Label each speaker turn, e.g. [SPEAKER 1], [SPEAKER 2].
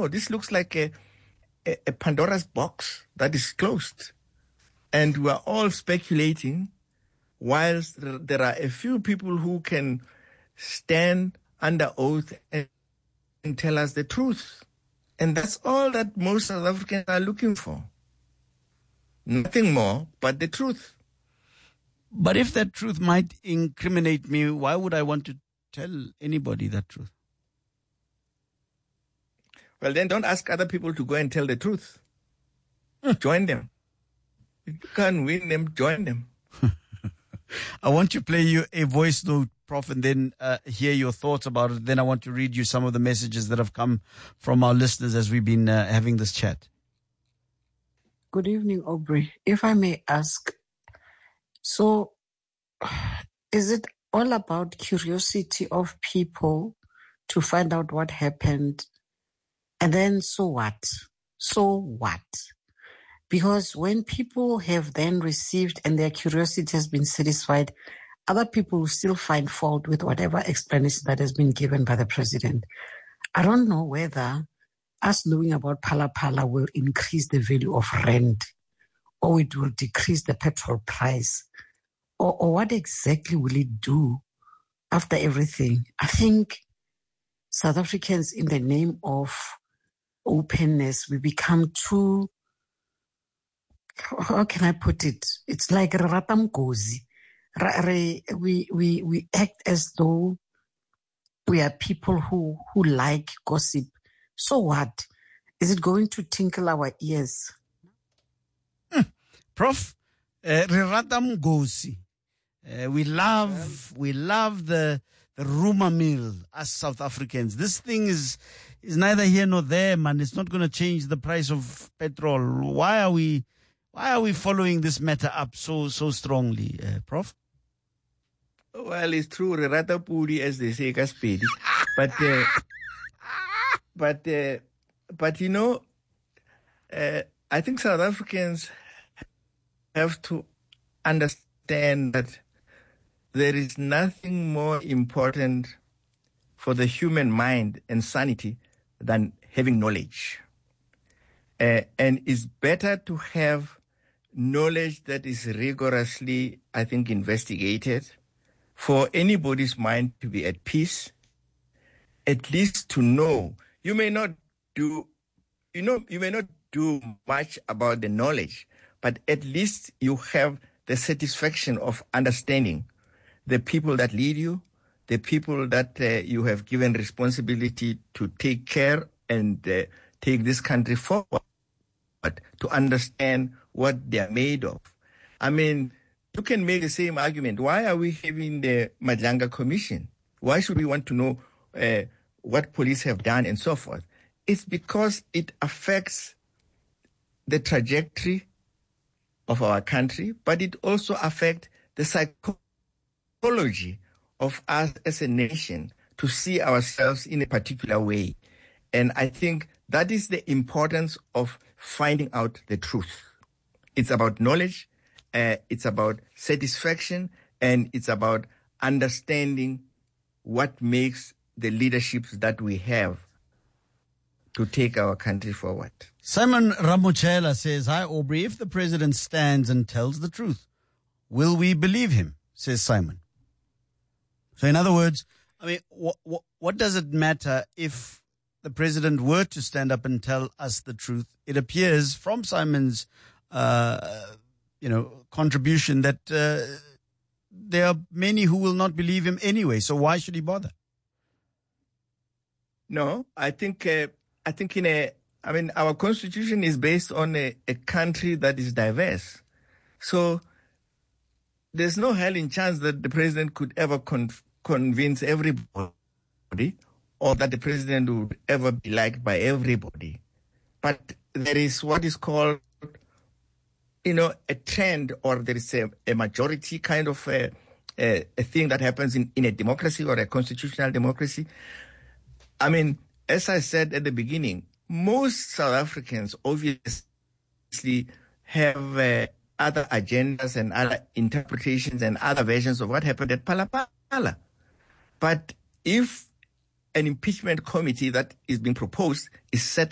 [SPEAKER 1] no, this looks like a Pandora's box that is closed. And we are all speculating, whilst there are a few people who can stand under oath and tell us the truth. And that's all that most South Africans are looking for. Nothing more but the truth.
[SPEAKER 2] But if that truth might incriminate me, why would I want to tell anybody that truth?
[SPEAKER 1] Well, then don't ask other people to go and tell the truth. Join them. If you can't win them, join them.
[SPEAKER 2] I want to play you a voice note, Prof, and then hear your thoughts about it. Then I want to read you some of the messages that have come from our listeners as we've been having this chat.
[SPEAKER 3] Good evening, Aubrey. If I may ask, so is it all about curiosity of people to find out what happened? And then so what? So what? Because when people have then received and their curiosity has been satisfied, other people will still find fault with whatever explanation that has been given by the president. I don't know whether us knowing about Phala Phala will increase the value of rand, or it will decrease the petrol price, or what exactly will it do after everything. I think South Africans, in the name of openness, we become too, how can I put it? It's like ratamgozi. We act as though we are people who like gossip. So what? Is it going to tinkle our ears?
[SPEAKER 2] Prof, ratamgozi. We love the rumor mill as South Africans. This thing is neither here nor there, man. It's not going to change the price of petrol. Why are we following this matter up so strongly, Prof?
[SPEAKER 1] Well, it's true, rata puri, as they say, Kaspedi. But you know, I think South Africans have to understand that there is nothing more important for the human mind and sanity than having knowledge. And it's better to have knowledge that is rigorously, I think, investigated for anybody's mind to be at peace, at least to know. You may not do much about the knowledge, but at least you have the satisfaction of understanding the people that lead you, the people that you have given responsibility to take care and take this country forward, to understand what they are made of. I mean, you can make the same argument. Why are we having the Madlanga Commission? Why should we want to know what police have done and so forth? It's because it affects the trajectory of our country, but it also affects the psychology of us as a nation to see ourselves in a particular way. And I think that is the importance of finding out the truth. It's about knowledge, it's about satisfaction, and it's about understanding what makes the leaderships that we have to take our country forward.
[SPEAKER 2] Simon Ramochela says, "Hi Aubrey, if the president stands and tells the truth, will we believe him?" says Simon. So in other words, I mean, what does it matter if the president were to stand up and tell us the truth? It appears from Simon's, contribution that there are many who will not believe him anyway. So why should he bother?
[SPEAKER 1] No, I think our constitution is based on a country that is diverse. So there's no hell in chance that the president could ever convince everybody, or that the president would ever be liked by everybody. But there is what is called, a trend, or there is a majority kind of a thing that happens in a democracy or a constitutional democracy. I mean, as I said at the beginning, most South Africans obviously have other agendas and other interpretations and other versions of what happened at Phala Phala. But if an impeachment committee that is being proposed is set